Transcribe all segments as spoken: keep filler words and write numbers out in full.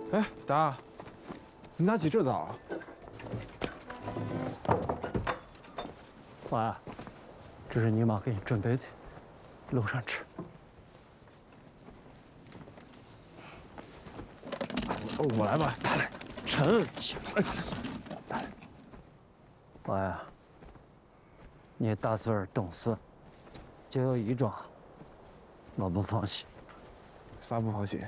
哎，达，你咋起这早啊？ 娃，这是你妈给你准备的，楼上吃。 哦，我来吧，达来， 盛，哎，来。娃呀，你大孙儿懂事，就有一桩，我不放心。 啥不放心？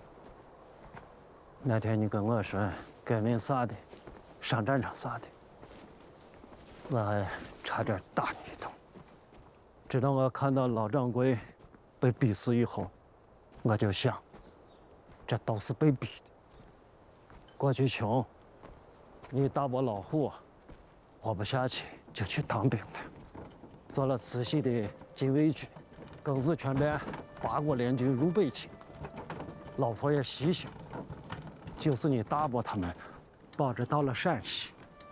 那天你跟我说革命啥的，上战场啥的，我还差点打你一顿。直到我看到老掌柜被逼死以后，我就想，这都是被逼的。过去穷，你大伯老虎活不下去就去当兵了，做了慈禧的禁卫军，庚子全变，八国联军入北京，老佛爷西行，就是你大伯他们抱着到了陕西。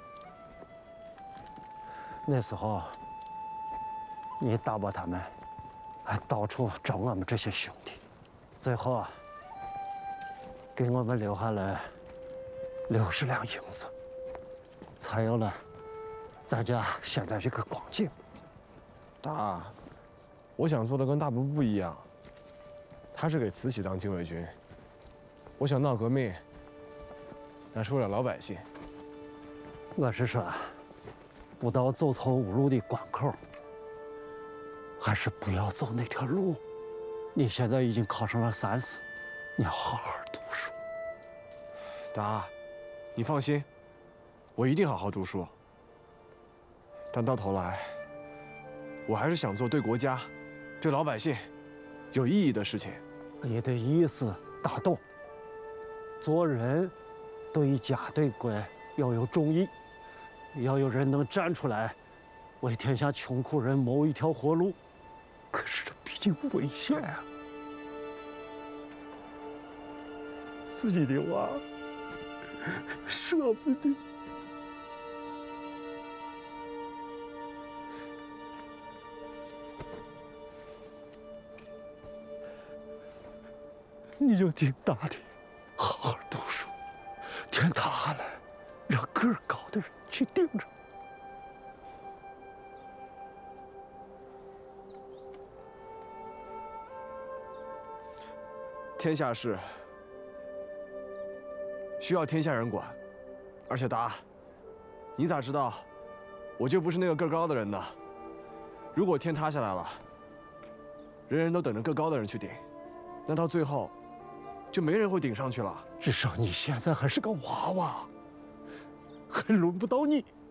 那时候，你大伯他们还到处找我们这些兄弟，最后啊，给我们留下了六十两银子，才有了咱家现在这个光景。 达，我想做的跟大伯不一样，他是给慈禧当禁卫军，我想闹革命，那是为了老百姓。 我是说，不到走投无路的关口，还是不要走那条路。你现在已经考上了三师，你要好好读书。 达，你放心，我一定好好读书。但到头来，我还是想做对国家、对老百姓有意义的事情。 你的意思大懂，做人对家对国要有忠义，要有人能站出来为天下穷苦人谋一条活路。可是这毕竟危险啊！自己的娃舍不得。你就听大的，好好读书，天塌下来，让个儿高的人去顶着。 天下事需要天下人管，而且达，你咋知道我就不是那个个高的人呢？如果天塌下来了，人人都等着个高的人去顶，那到最后就没人会顶上去了。 至少你现在还是个娃娃，还轮不到你。